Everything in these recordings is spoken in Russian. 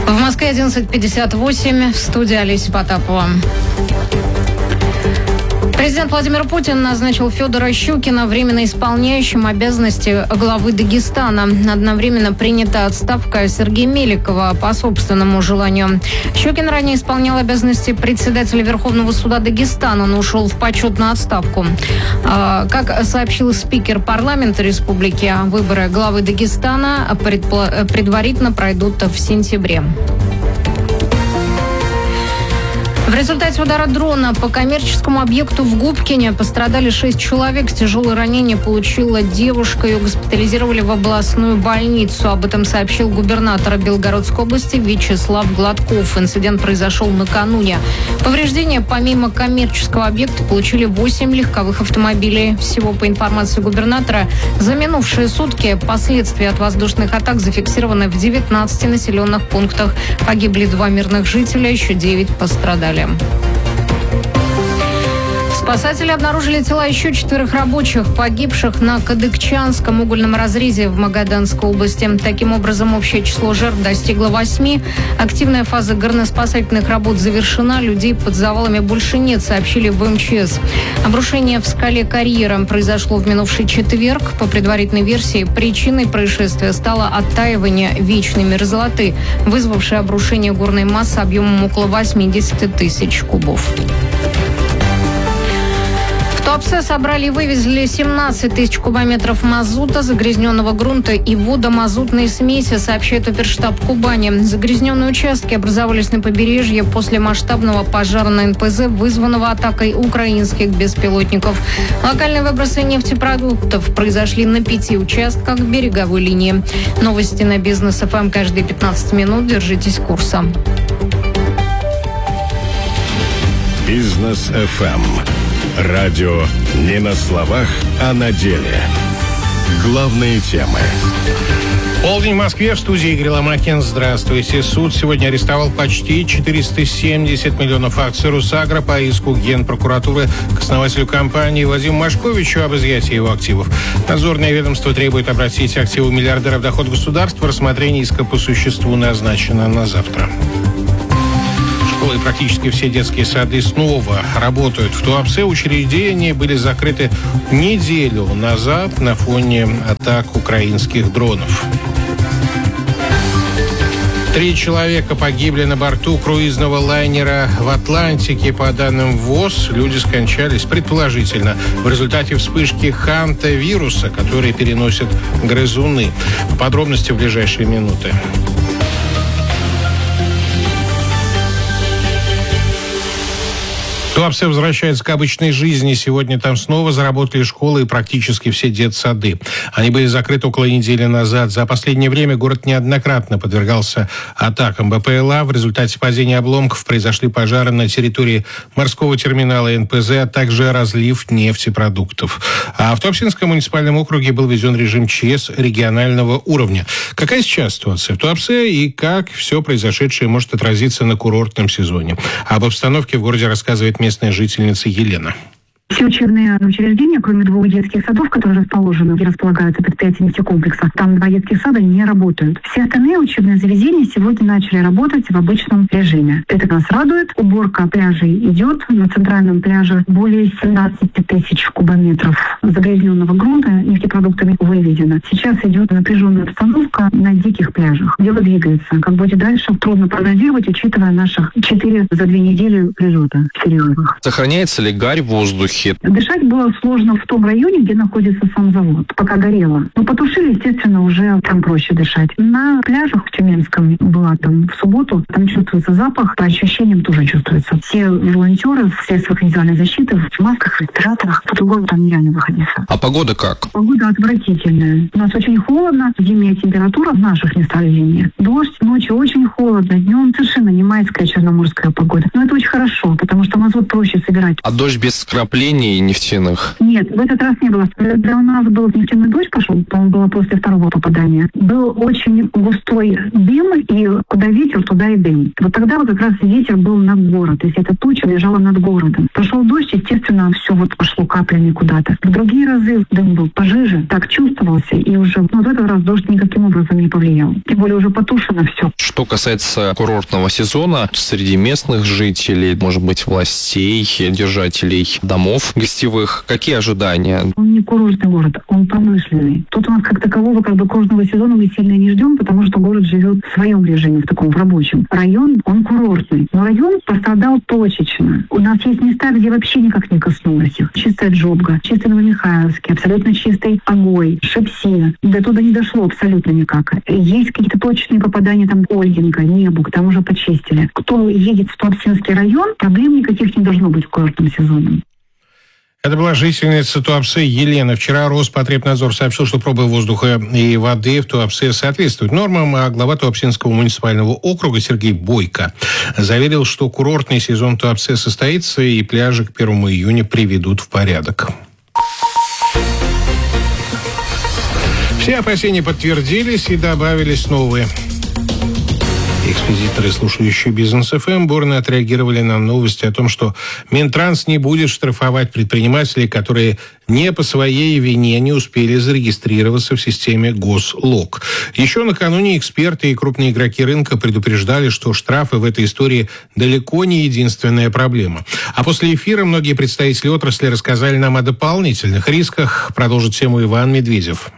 В Москве 11:58. В студии Олеся Потапова. Президент Владимир Путин назначил Федора Щукина временно исполняющим обязанности главы Дагестана. Одновременно принята отставка Сергея Меликова по собственному желанию. Щукин ранее исполнял обязанности председателя Верховного суда Дагестана, но ушел в почетную отставку. Как сообщил спикер парламента республики, выборы главы Дагестана предварительно пройдут в сентябре. В результате удара дрона по коммерческому объекту в Губкине пострадали 6 человек. Тяжелые ранения получила девушка. Ее госпитализировали в областную больницу. Об этом сообщил губернатор Белгородской области Вячеслав Гладков. Инцидент произошел накануне. Повреждения помимо коммерческого объекта получили 8 легковых автомобилей. Всего, по информации губернатора, за минувшие сутки последствия от воздушных атак зафиксированы в 19 населенных пунктах. Погибли 2 мирных жителя, еще 9 пострадали. Спасатели обнаружили тела еще 4 рабочих, погибших на Кадыкчанском угольном разрезе в Магаданской области. Таким образом, общее число жертв достигло 8. Активная фаза горноспасательных работ завершена. Людей под завалами больше нет, сообщили в МЧС. Обрушение в скале карьера произошло в минувший четверг. По предварительной версии, причиной происшествия стало оттаивание вечной мерзлоты, вызвавшее обрушение горной массы объемом около 80 тысяч кубов. В Туапсе собрали и вывезли 17 тысяч кубометров мазута, загрязненного грунта и водомазутной смеси, сообщает оперштаб Кубани. Загрязненные участки образовались на побережье после масштабного пожара на НПЗ, вызванного атакой украинских беспилотников. Локальные выбросы нефтепродуктов произошли на 5 участках береговой линии. Новости на Бизнес ФМ каждые 15 минут. Держитесь курса. Бизнес ФМ. Радио не на словах, а на деле. Главные темы. Полдень в Москве, в студии Игорь Ломакин. Здравствуйте. Суд сегодня арестовал почти 470 миллионов акций «Русагро» по иску Генпрокуратуры к основателю компании Вадиму Машковичу об изъятии его активов. Надзорное ведомство требует обратить активы миллиардера в доход государства. Рассмотрение иска по существу назначено на завтра. И практически все детские сады снова работают. В Туапсе учреждения были закрыты неделю назад на фоне атак украинских дронов. 3 человека погибли на борту круизного лайнера в Атлантике. По данным ВОЗ, люди скончались предположительно в результате вспышки хантавируса, который переносят грызуны. Подробности в ближайшие минуты. Туапсе возвращается к обычной жизни. Сегодня там снова заработали школы и практически все детсады. Они были закрыты около недели назад. За последнее время город неоднократно подвергался атакам БПЛА. В результате падения обломков произошли пожары на территории морского терминала НПЗ, а также разлив нефтепродуктов. А в Туапсинском муниципальном округе был введен режим ЧС регионального уровня. Какая сейчас ситуация в Туапсе и как все произошедшее может отразиться на курортном сезоне? Об обстановке в городе рассказывает местная жительница Елена. Все учебные учреждения, кроме 2 детских садов, которые расположены, где располагаются предприятия нефтекомплекса, там 2 детских сада не работают. Все остальные учебные заведения сегодня начали работать в обычном режиме. Это нас радует. Уборка пляжей идет. На центральном пляже более 17 тысяч кубометров загрязненного грунта нефтепродуктами выведено. Сейчас идет напряженная обстановка на диких пляжах. Дело двигается. Как будет дальше, трудно прогнозировать, учитывая наших 4 за 2 недели прилета серьезных. Сохраняется ли гарь в воздухе? Дышать было сложно в том районе, где находится сам завод, пока горело. Но потушили, естественно, уже там проще дышать. На пляжах в Тюменском была там в субботу, там чувствуется запах, по ощущениям тоже чувствуется. Все волонтеры в средствах индивидуальной защиты, в масках, в респираторах, по-другому там нереально находиться. А погода как? Погода отвратительная. У нас очень холодно, зимняя температура в наших местах зимняя. Дождь, ночью очень холодно, днем совершенно не майская черноморская погода. Но это очень хорошо, потому что мазут тут проще собирать. А дождь без вкраплений нефтяных? Нет, в этот раз не было. Когда у нас был нефтяной дождь пошел, по-моему, было после второго попадания, был очень густой дым, и куда ветер, туда и дым. Вот тогда вот как раз ветер был над город, то есть эта туча лежала над городом. Пошел дождь, естественно, все вот пошло каплями куда-то. В другие разы дым был пожиже, так чувствовался, и уже в этот раз дождь никаким образом не повлиял. Тем более уже потушено все. Что касается курортного сезона, среди местных жителей, может быть, властей, держателей домов гостевых, какие ожидания? Он не курортный город, он промышленный. Тут у нас как такового курортного сезона мы сильно не ждем, потому что город живет в своем режиме, в рабочем. Район, он курортный. Но район пострадал точечно. У нас есть места, где вообще никак не коснулось их. Чистая Джобга, чистый Новомихайловский, абсолютно чистый Огой, Шепсина. До туда не дошло абсолютно никак. Есть какие-то точные попадания, там Ольгинка, Небук, там уже почистили. Кто едет в Туапсинский район, проблем никаких не должно быть в курортном сезоне. Это была жительница Туапсе Елена. Вчера Роспотребнадзор сообщил, что пробы воздуха и воды в Туапсе соответствуют нормам, а глава Туапсинского муниципального округа Сергей Бойко заверил, что курортный сезон Туапсе состоится и пляжи к 1 июня приведут в порядок. Все опасения подтвердились и добавились новые. Экспедиторы, слушающие Бизнес ФМ, бурно отреагировали на новости о том, что Минтранс не будет штрафовать предпринимателей, которые не по своей вине не успели зарегистрироваться в системе Гослок. Еще накануне эксперты и крупные игроки рынка предупреждали, что штрафы в этой истории далеко не единственная проблема. А после эфира многие представители отрасли рассказали нам о дополнительных рисках. Продолжит тему Иван Медведев.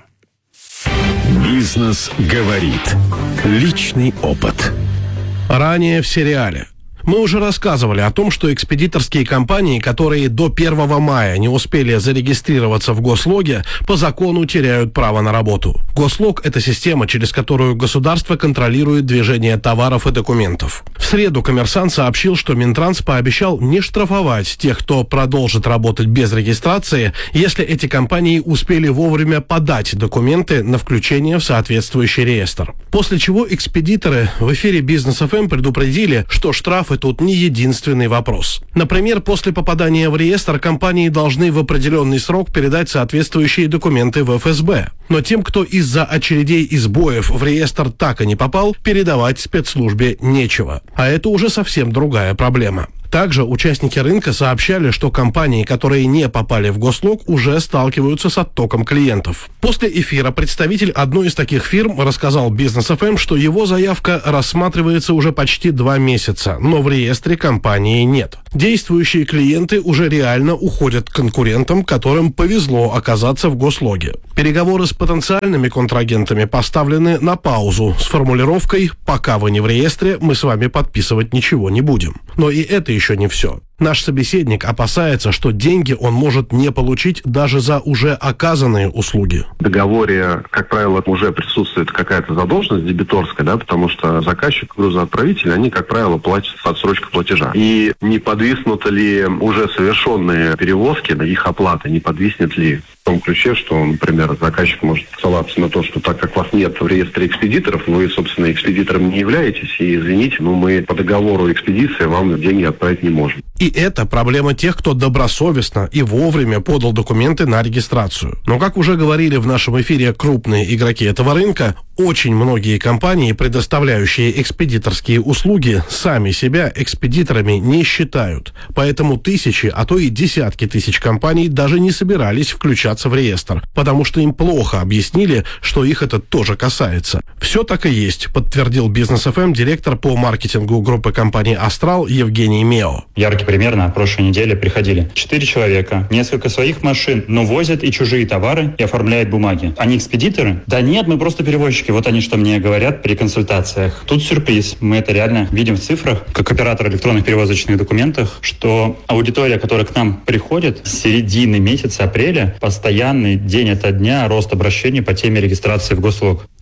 Бизнес говорит. Личный опыт. Ранее в сериале. Мы уже рассказывали о том, что экспедиторские компании, которые до 1 мая не успели зарегистрироваться в Гослоге, по закону теряют право на работу. Гослог – это система, через которую государство контролирует движение товаров и документов. В среду «Коммерсант» сообщил, что Минтранс пообещал не штрафовать тех, кто продолжит работать без регистрации, если эти компании успели вовремя подать документы на включение в соответствующий реестр. После чего экспедиторы в эфире Бизнес ФМ предупредили, что штрафы тут не единственный вопрос. Например, после попадания в реестр компании должны в определенный срок передать соответствующие документы в ФСБ. Но тем, кто из-за очередей и сбоев в реестр так и не попал, передавать спецслужбе нечего. А это уже совсем другая проблема. Также участники рынка сообщали, что компании, которые не попали в Гослог, уже сталкиваются с оттоком клиентов. После эфира представитель одной из таких фирм рассказал Бизнес ФМ, что его заявка рассматривается уже почти 2 месяца, но в реестре компании нет. Действующие клиенты уже реально уходят к конкурентам, которым повезло оказаться в Гослоге. Переговоры с потенциальными контрагентами поставлены на паузу с формулировкой «пока вы не в реестре, мы с вами подписывать ничего не будем». Но и это еще не все. Наш собеседник опасается, что деньги он может не получить даже за уже оказанные услуги. В договоре, как правило, уже присутствует какая-то задолженность дебиторская, да, потому что заказчик, грузоотправитель, они, как правило, платят с отсрочкой платежа. И не подвиснут ли уже совершенные перевозки, их оплата, не подвиснет ли в том ключе, что, например, заказчик может ссылаться на то, что так как вас нет в реестре экспедиторов, вы, собственно, экспедитором не являетесь, и, извините, мы по договору экспедиции вам деньги отправить не можем. И это проблема тех, кто добросовестно и вовремя подал документы на регистрацию. Но, как уже говорили в нашем эфире крупные игроки этого рынка, очень многие компании, предоставляющие экспедиторские услуги, сами себя экспедиторами не считают. Поэтому тысячи, а то и десятки тысяч компаний даже не собирались включаться в реестр, потому что им плохо объяснили, что их это тоже касается. Все так и есть, подтвердил Бизнес ФМ директор по маркетингу группы компаний «Астрал» Евгений Мео. Яркий пример: на прошлой неделе приходили 4 человека, несколько своих машин, но возят и чужие товары и оформляют бумаги. Они экспедиторы? Да нет, мы просто перевозчики. Вот они что мне говорят при консультациях. Тут сюрприз. Мы это реально видим в цифрах, как оператор электронных перевозочных документов, что аудитория, которая к нам приходит, с середины месяца апреля постоянный день ото дня рост обращений по теме регистрации в Гослог.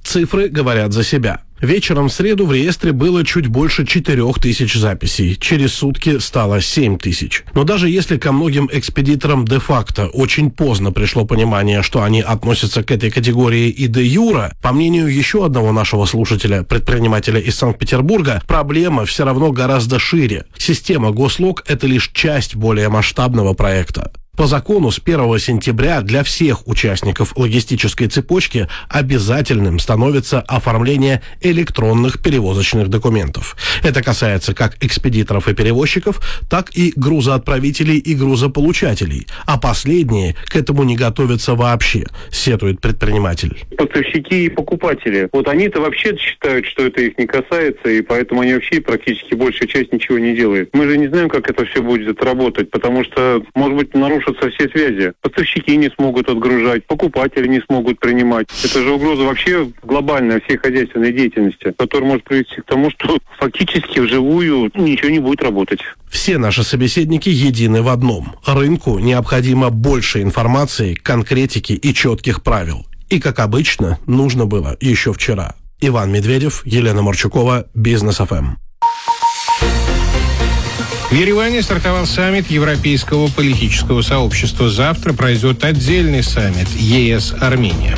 Цифры говорят за себя. Вечером в среду в реестре было чуть больше 4000 записей. Через сутки стало 7000. Но даже если ко многим экспедиторам де-факто очень поздно пришло понимание, что они относятся к этой категории и де-юра, по мнению еще одного нашего слушателя, предпринимателя из Санкт-Петербурга, проблема все равно гораздо шире. Система Гослуг – это лишь часть более масштабного проекта. По закону с 1 сентября для всех участников логистической цепочки обязательным становится оформление электронных перевозочных документов. Это касается как экспедиторов и перевозчиков, так и грузоотправителей и грузополучателей. А последние к этому не готовятся вообще, сетует предприниматель. Поставщики и покупатели. Вот они-то вообще считают, что это их не касается, и поэтому они вообще практически большая часть ничего не делает. Мы же не знаем, как это все будет работать, потому что, может быть, нарушится все связи. Поставщики не смогут отгружать, покупатели не смогут принимать. Это же угроза вообще глобальная всей хозяйственной деятельности, которая может привести к тому, что фактически вживую ничего не будет работать. Все наши собеседники едины в одном. Рынку необходимо больше информации, конкретики и четких правил. И, как обычно, нужно было еще вчера. Иван Медведев, Елена Марчукова, Бизнес ФМ. В Ереване стартовал саммит Европейского политического сообщества. Завтра пройдет отдельный саммит ЕС-Армения.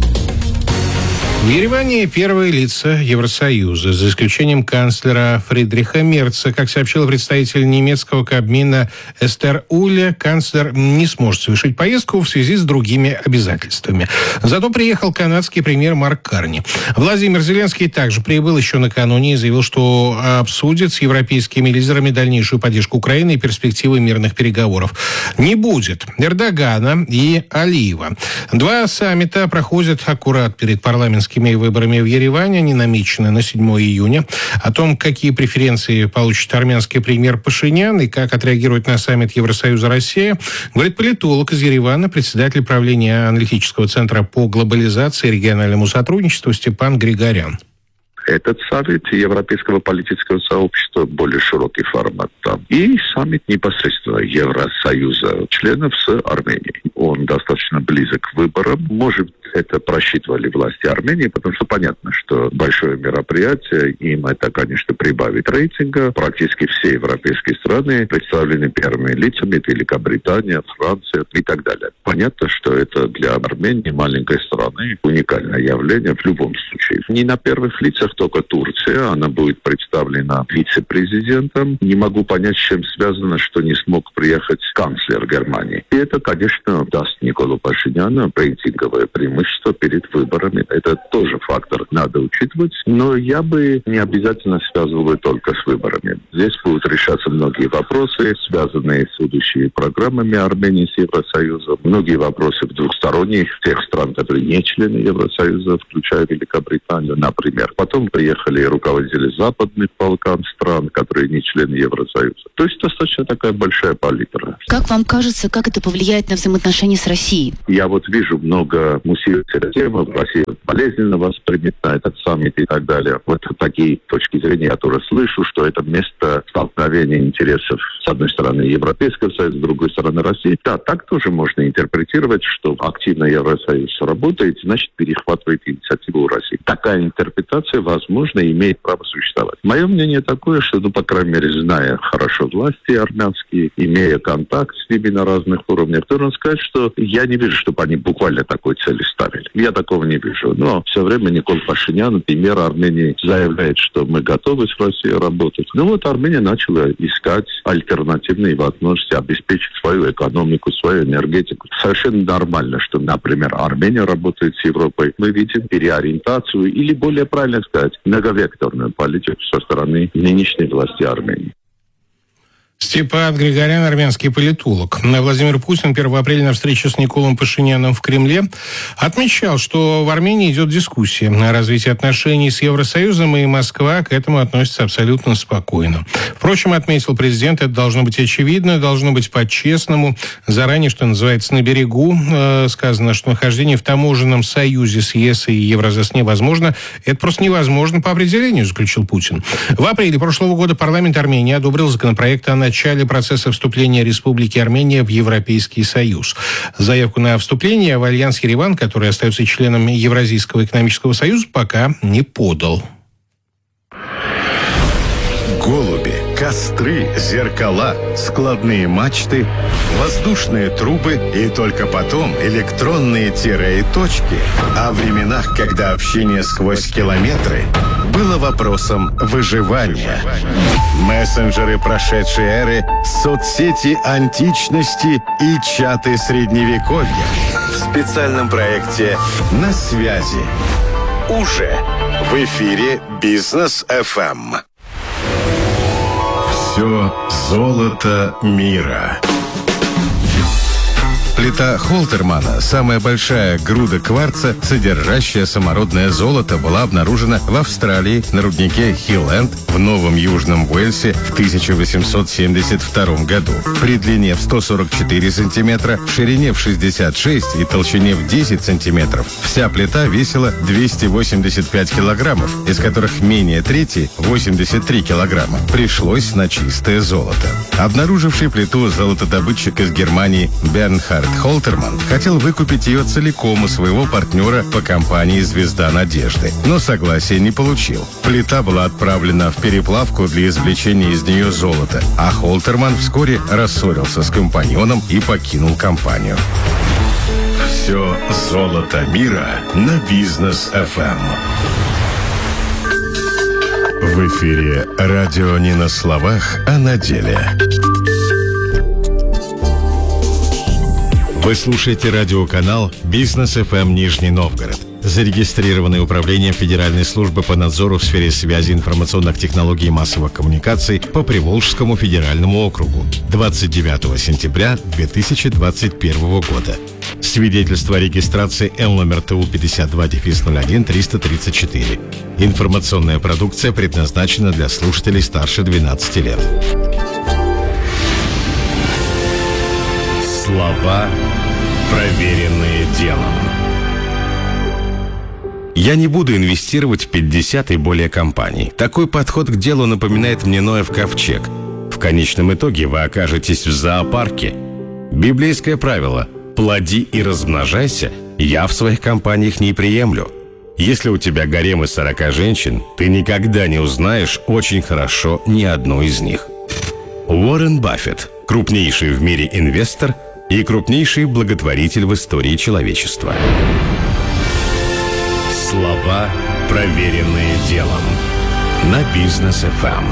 В Ереване первые лица Евросоюза, за исключением канцлера Фридриха Мерца. Как сообщил представитель немецкого Кабмина Эстер Уле, канцлер не сможет совершить поездку в связи с другими обязательствами. Зато приехал канадский премьер Марк Карни. Владимир Зеленский также прибыл еще накануне и заявил, что обсудит с европейскими лидерами дальнейшую поддержку Украины и перспективы мирных переговоров. Не будет Эрдогана и Алиева. Два саммита проходят аккурат перед парламентскими выборами в Ереване. Они намечены на 7 июня. О том, какие преференции получит армянский премьер Пашинян и как отреагирует на саммит Евросоюза Россия, говорит политолог из Еревана, председатель правления аналитического центра по глобализации и региональному сотрудничеству Степан Григорян. Этот саммит Европейского политического сообщества более широкий формат там. И саммит непосредственно Евросоюза членов с Арменией. Он достаточно близок к выборам. Может, это просчитывали власти Армении, потому что понятно, что большое мероприятие, им это, конечно, прибавит рейтинга. Практически все европейские страны представлены первыми лицами. Это Великобритания, Франция и так далее. Понятно, что это для Армении, маленькой страны, уникальное явление в любом случае. Не на первых лицах только Турция, она будет представлена вице-президентом. Не могу понять, с чем связано, что не смог приехать канцлер Германии. И это, конечно, даст Николу Пашиняну рейтинговое преимущество перед выборами. Это тоже фактор, надо учитывать. Но я бы не обязательно связывал только с выборами. Здесь будут решаться многие вопросы, связанные с будущими программами Армении с Евросоюзом. Многие вопросы двухсторонних, тех стран, которые не члены Евросоюза, включая Великобританию, например. Потом приехали руководители западных Балкан стран, которые не члены Евросоюза. То есть достаточно такая большая палитра. Как вам кажется, как это повлияет на взаимоотношения с Россией? Я вот вижу много муссирующих тем, Россия болезненно воспримет на этот саммит и так далее. Вот такие точки зрения, которые слышу, что это место столкновения интересов с одной стороны Европейского Союза, с другой стороны России. Да, так тоже можно интерпретировать, что активно Евросоюз работает, значит перехватывает инициативу у России. Такая интерпретация, возможно, имеет право существовать. Мое мнение такое, что, по крайней мере, зная хорошо власти армянские, имея контакт с ними на разных уровнях, то нужно сказать, что я не вижу, чтобы они буквально такой цели ставили. Я такого не вижу. Но все время Никол Пашинян, премьер Армении, заявляет, что мы готовы с Россией работать. Ну вот Армения начала искать альтернативные возможности обеспечить свою экономику, свою энергетику. Совершенно нормально, что, например, Армения работает с Европой. Мы видим переориентацию или, более правильно сказать, многовекторную политику со стороны нынешней власти Армении. Степан Григорян, армянский политолог. Владимир Путин 1 апреля на встрече с Николом Пашиняном в Кремле отмечал, что в Армении идет дискуссия о развитии отношений с Евросоюзом, и Москва к этому относится абсолютно спокойно. Впрочем, отметил президент, это должно быть очевидно, должно быть по-честному. Заранее, что называется, на берегу сказано, что нахождение в таможенном союзе с ЕС и Евразес невозможно. Это просто невозможно по определению, заключил Путин. В апреле прошлого года парламент Армении одобрил законопроект о начале начале процесса вступления Республики Армения в Европейский Союз. Заявку на вступление в альянс Ереван, который остается членом Евразийского экономического союза, пока не подал. Голуби, костры, зеркала, складные мачты, воздушные трубы и только потом электронные тире и точки. О временах, когда общение сквозь километры было вопросом выживания. Мессенджеры прошедшей эры, соцсети античности и чаты средневековья. В специальном проекте «На связи». Уже в эфире Бизнес FM. Все золото мира. Плита Холтермана, самая большая груда кварца, содержащая самородное золото, была обнаружена в Австралии на руднике Хилленд в Новом Южном Уэльсе в 1872 году. При длине в 144 сантиметра, ширине в 66 и толщине в 10 сантиметров вся плита весила 285 килограммов, из которых менее трети, 83 килограмма, пришлось на чистое золото. Обнаруживший плиту золотодобытчик из Германии Бернхард Холтерман хотел выкупить ее целиком у своего партнера по компании «Звезда Надежды», но согласия не получил. Плита была отправлена в переплавку для извлечения из нее золота, а Холтерман вскоре рассорился с компаньоном и покинул компанию. Все золото мира на Бизнес FM. В эфире радио не на словах, а на деле. Вы слушаете радиоканал «Бизнес FM Нижний Новгород», зарегистрированный Управлением Федеральной службы по надзору в сфере связи, информационных технологий и массовых коммуникаций по Приволжскому федеральному округу 29 сентября 2021 года. Свидетельство о регистрации Л номер ТУ 52-01-334. Информационная продукция предназначена для слушателей старше 12 лет. Слова, проверенные делом. Я не буду инвестировать в 50 и более компаний. Такой подход к делу напоминает мне Ноев ковчег. В конечном итоге вы окажетесь в зоопарке. Библейское правило «плоди и размножайся» я в своих компаниях не приемлю. Если у тебя гарем из 40 женщин, ты никогда не узнаешь очень хорошо ни одну из них. Уоррен Баффет – крупнейший в мире инвестор и крупнейший благотворитель в истории человечества. Слова, проверенные делом. На Бизнес FM.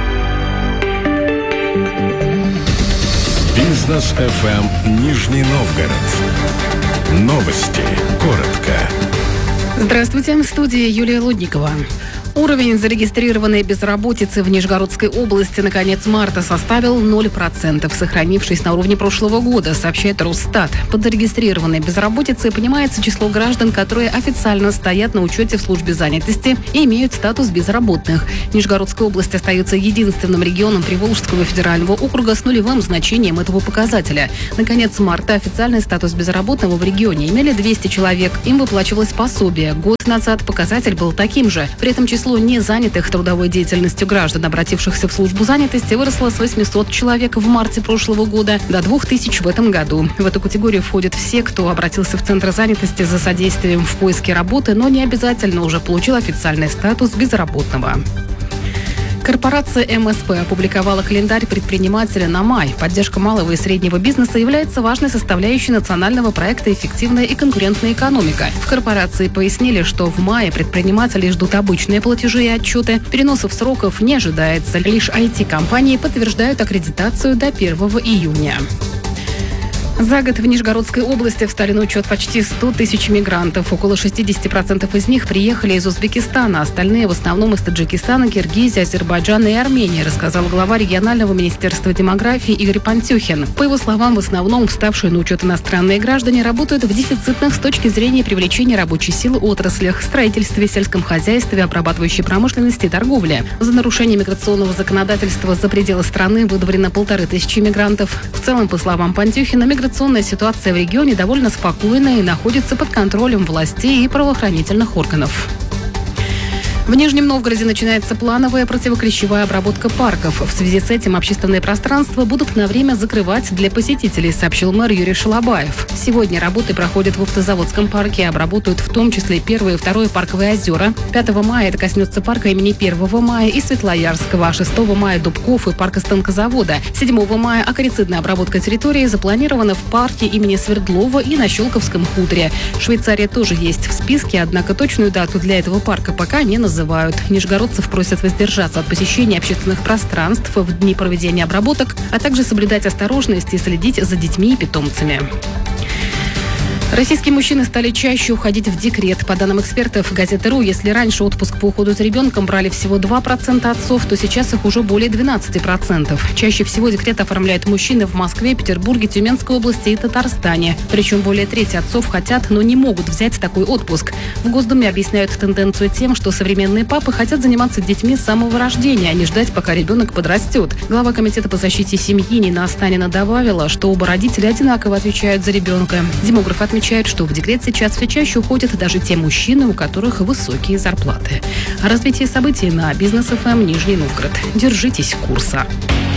Бизнес FM Нижний Новгород. Новости. Коротко. Здравствуйте, в студии Юлия Лудникова. Уровень зарегистрированной безработицы в Нижегородской области на конец марта составил 0%, сохранившись на уровне прошлого года, сообщает Росстат. Под зарегистрированной безработицей понимается число граждан, которые официально стоят на учете в службе занятости и имеют статус безработных. Нижегородская область остается единственным регионом Приволжского федерального округа с нулевым значением этого показателя. На конец марта официальный статус безработного в регионе имели 200 человек. Им выплачивалось пособие. Год назад показатель был таким же. При этом число незанятых трудовой деятельностью граждан, обратившихся в службу занятости, выросло с 800 человек в марте прошлого года до 2000 в этом году. В эту категорию входят все, кто обратился в Центр занятости за содействием в поиске работы, но не обязательно уже получил официальный статус безработного. Корпорация МСП опубликовала календарь предпринимателя на май. Поддержка малого и среднего бизнеса является важной составляющей национального проекта «Эффективная и конкурентная экономика». В корпорации пояснили, что в мае предприниматели ждут обычные платежи и отчеты. Переносов сроков не ожидается. Лишь IT-компании подтверждают аккредитацию до 1 июня. За год в Нижегородской области встали на учет почти 100 тысяч мигрантов. Около 60% из них приехали из Узбекистана, остальные в основном из Таджикистана, Киргизии, Азербайджана и Армении, рассказал глава регионального министерства демографии Игорь Пантюхин. По его словам, в основном вставшие на учет иностранные граждане работают в дефицитных с точки зрения привлечения рабочей силы отраслях, строительстве, сельском хозяйстве, обрабатывающей промышленности и торговле. За нарушение миграционного законодательства за пределы страны выдворено 1500 мигрантов. В целом, по словам Пантюхина, миграционная ситуация в регионе довольно спокойная и находится под контролем властей и правоохранительных органов. В Нижнем Новгороде начинается плановая противоклещевая обработка парков. В связи с этим общественные пространства будут на время закрывать для посетителей, сообщил мэр Юрий Шалабаев. Сегодня работы проходят в Автозаводском парке, обработают в том числе 1 и 2 парковые озера. 5 мая это коснется парка имени 1 мая и Светлоярского, а 6 мая Дубков и парка станкозавода. 7 мая акарицидная обработка территории запланирована в парке имени Свердлова и на Щелковском хуторе. Швейцария тоже есть в списке, однако точную дату для этого парка пока не называют. Нижегородцев просят воздержаться от посещения общественных пространств в дни проведения обработок, а также соблюдать осторожность и следить за детьми и питомцами. Российские мужчины стали чаще уходить в декрет. По данным экспертов газеты «Ру», если раньше отпуск по уходу за ребенком брали всего 2% отцов, то сейчас их уже более 12%. Чаще всего декрет оформляют мужчины в Москве, Петербурге, Тюменской области и Татарстане. Причем более трети отцов хотят, но не могут взять такой отпуск. В Госдуме объясняют тенденцию тем, что современные папы хотят заниматься детьми с самого рождения, а не ждать, пока ребенок подрастет. Глава Комитета по защите семьи Нина Останина добавила, что оба родителя одинаково отвечают за ребенка. Демограф отмечает, что в декрет сейчас все чаще уходят даже те мужчины, у которых высокие зарплаты. О развитии событий на Бизнес ФМ Нижний Новгород. Держитесь курса.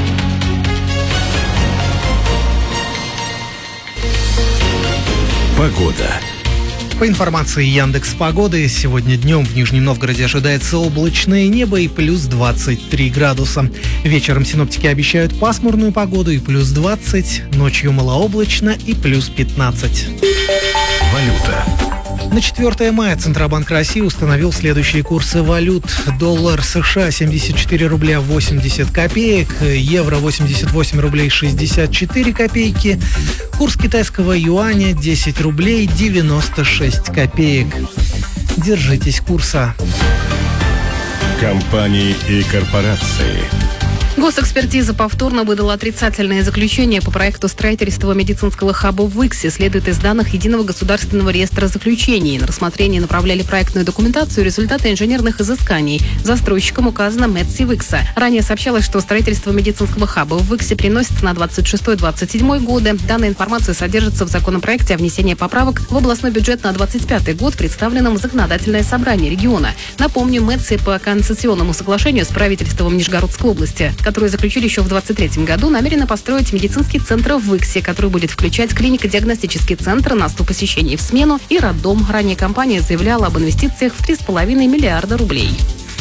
Погода. По информации Яндекс.Погоды, сегодня днем в Нижнем Новгороде ожидается облачное небо и плюс 23 градуса. Вечером синоптики обещают пасмурную погоду и плюс 20, ночью малооблачно и плюс 15. Валюта. На 4 мая Центробанк России установил следующие курсы валют. Доллар США 74 рубля 80 копеек, евро 88 рублей 64 копейки, курс китайского юаня 10 рублей 96 копеек. Держитесь курса. Компании и корпорации. Госэкспертиза повторно выдала отрицательное заключение по проекту строительства медицинского хаба в Иксе, следует из данных Единого государственного реестра заключений. На рассмотрение направляли проектную документацию и результаты инженерных изысканий. Застройщиком указано Медси Икса. Ранее сообщалось, что строительство медицинского хаба в Иксе переносится на 26-27 годы. Данная информация содержится в законопроекте о внесении поправок в областной бюджет на 2025 год, представленном в законодательное собрание региона. Напомню, Медси по концессионному соглашению с правительством Нижегородской области, которые заключили еще в 2023 году, намерены построить медицинский центр в Иксе, который будет включать клинико-диагностический центр на 100 посещений в смену и роддом. Ранее компания заявляла об инвестициях в 3,5 миллиарда рублей.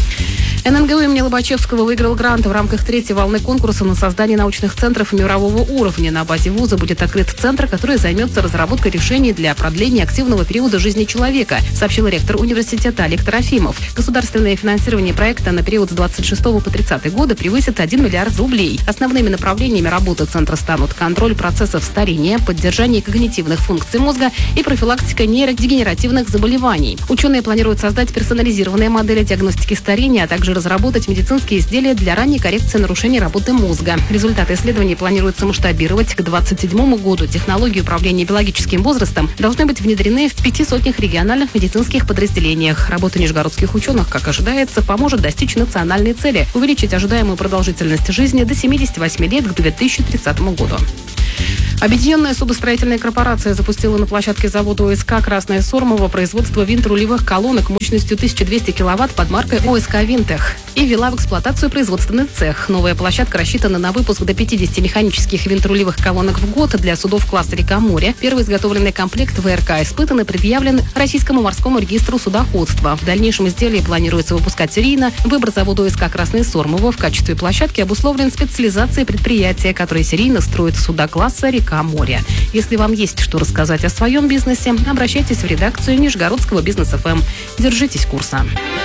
ННГУ имени Лобачевского выиграл грант в рамках 3-й волны конкурса на создание научных центров мирового уровня. На базе вуза будет открыт центр, который займется разработкой решений для продления активного периода жизни человека, сообщил ректор университета Олег Трофимов. Государственное финансирование проекта на период с 26 по 30 годы превысит 1 миллиард рублей. Основными направлениями работы центра станут контроль процессов старения, поддержание когнитивных функций мозга и профилактика нейродегенеративных заболеваний. Ученые планируют создать персонализированные модели диагностики старения, а также разработать медицинские изделия для ранней коррекции нарушений работы мозга. Результаты исследований планируется масштабировать к 2027 году. Технологии управления биологическим возрастом должны быть внедрены в 500 региональных медицинских подразделениях. Работа нижегородских ученых, как ожидается, поможет достичь национальной цели – увеличить ожидаемую продолжительность жизни до 78 лет к 2030 году. Объединенная судостроительная корпорация запустила на площадке завода ОСК «Красное Сормово» производство винт-рулевых колонок мощностью 1200 киловатт под маркой ОСК «Винтех» и ввела в эксплуатацию производственный цех. Новая площадка рассчитана на выпуск до 50 механических винт-рулевых колонок в год для судов класса «Река-море». Первый изготовленный комплект ВРК испытан и предъявлен Российскому морскому регистру судоходства. В дальнейшем изделие планируется выпускать серийно. Выбор завода ОСК «Красное Сормово» в качестве площадки обусловлен специализацией предприятия, которое серийно строит суда класса «Река-море». Если вам есть что рассказать о своем бизнесе, обращайтесь в редакцию Нижегородского Бизнес ФМ. Держитесь курса.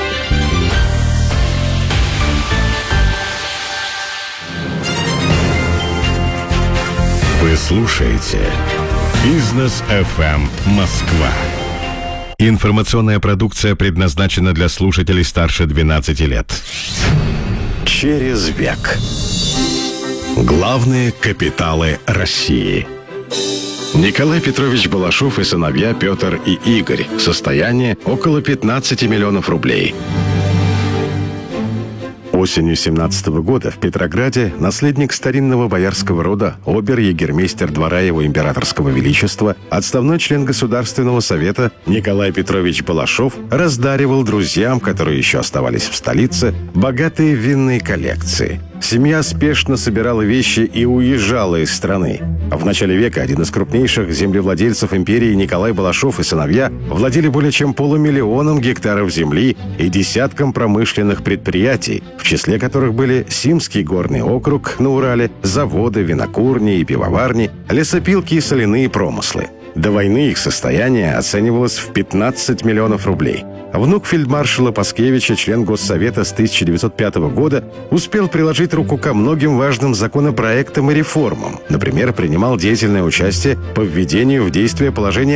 Вы слушаете Бизнес ФМ Москва. Информационная продукция предназначена для слушателей старше 12 лет. Через век. Главные капиталы России. Николай Петрович Балашов и сыновья Петр и Игорь. Состояние около 15 миллионов рублей. Осенью 17 года в Петрограде наследник старинного боярского рода, обер-егермейстер двора его императорского величества, отставной член Государственного совета Николай Петрович Балашов раздаривал друзьям, которые еще оставались в столице, богатые винные коллекции. Семья спешно собирала вещи и уезжала из страны. В начале века один из крупнейших землевладельцев империи Николай Балашов и сыновья владели более чем 500 000 гектаров земли и десятком промышленных предприятий, в числе которых были Симский горный округ на Урале, заводы, винокурни и пивоварни, лесопилки и соляные промыслы. До войны их состояние оценивалось в 15 миллионов рублей. Внук фельдмаршала Паскевича, член Госсовета с 1905 года, успел приложить руку ко многим важным законопроектам и реформам. Например, принимал деятельное участие по введению в действие положения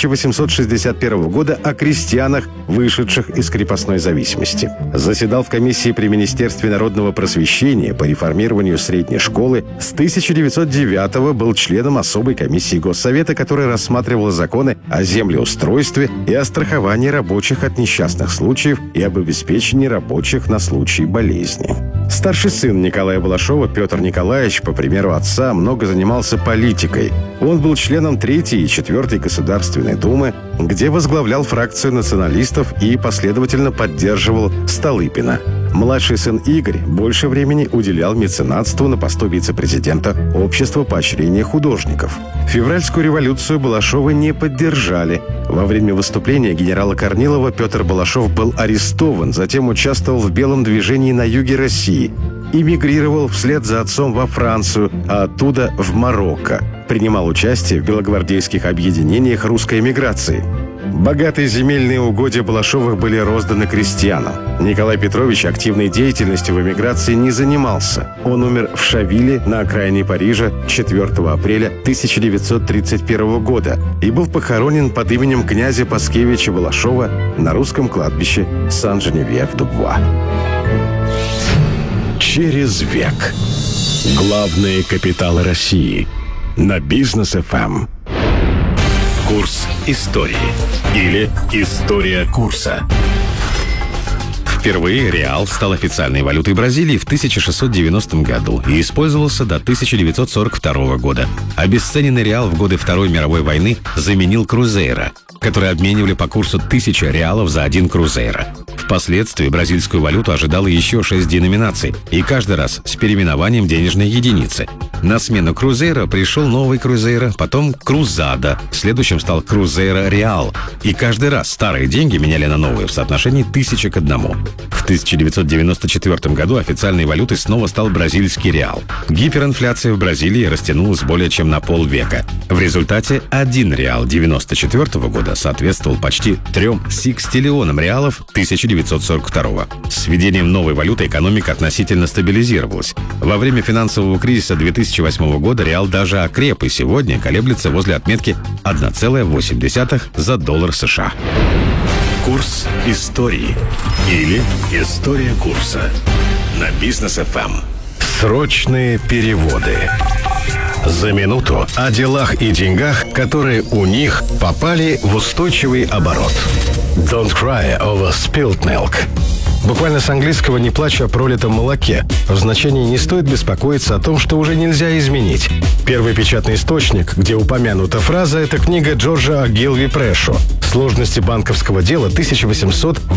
1861 года о крестьянах, вышедших из крепостной зависимости. Заседал в комиссии при Министерстве народного просвещения по реформированию средней школы. С 1909 был членом особой комиссии Госсовета, которая рассматривала законы о землеустройстве и о страховании рабочих от несчастных случаев и об обеспечении рабочих на случай болезни. Старший сын Николая Балашова, Петр Николаевич, по примеру отца, много занимался политикой. Он был членом 3-й и 4-й Государственной Думы, где возглавлял фракцию националистов и последовательно поддерживал Столыпина. Младший сын Игорь больше времени уделял меценатству на посту вице-президента Общества поощрения художников. Февральскую революцию Балашовы не поддержали. Во время выступления генерала Корнилова Петр Балашов был арестован, затем участвовал в белом движении на юге России. Эмигрировал вслед за отцом во Францию, а оттуда в Марокко. Принимал участие в белогвардейских объединениях русской эмиграции. Богатые земельные угодья Балашовых были розданы крестьянам. Николай Петрович активной деятельностью в эмиграции не занимался. Он умер в Шавиле на окраине Парижа 4 апреля 1931 года и был похоронен под именем князя Паскевича Балашова на русском кладбище Сан-Женевьев-Дубуа. Через век. Главные капиталы России. На Бизнес ФМ. Курс истории. Или история курса. Впервые реал стал официальной валютой Бразилии в 1690 году и использовался до 1942 года. Обесцененный реал в годы Второй мировой войны заменил крузейро, которые обменивали по курсу 1000 реалов за 1 крузейро. Впоследствии бразильскую валюту ожидало еще 6 деноминаций, и каждый раз с переименованием денежной единицы. На смену крузейро пришел новый крузейро, потом крузада, следующим стал крузейро реал, и каждый раз старые деньги меняли на новые в соотношении 1000 к 1. В 1994 году официальной валютой снова стал бразильский реал. Гиперинфляция в Бразилии растянулась более чем на полвека. В результате 1 реал 1994 года соответствовал почти 3 секстиллионам реалов 1942. С введением новой валюты экономика относительно стабилизировалась. Во время финансового кризиса 2008 года реал даже окреп и сегодня колеблется возле отметки 1,8 за доллар США. Курс истории. Или история курса. На Бизнес ФМ. Срочные переводы. За минуту о делах и деньгах, которые у них попали в устойчивый оборот. Don't cry over spilled milk. Буквально с английского «не плачь о пролитом молоке». В значении «не стоит беспокоиться о том, что уже нельзя изменить». Первый печатный источник, где упомянута фраза, это книга Джорджа Огилви Прэшо «Сложности банковского дела 1800